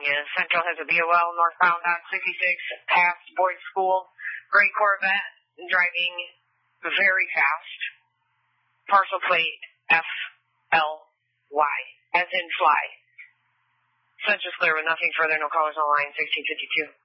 Central has a BOL northbound on 66 past Boyd School. Gray Corvette driving very fast. Parcel plate FLY, as in fly. Central's clear with nothing further, no callers on line 1652.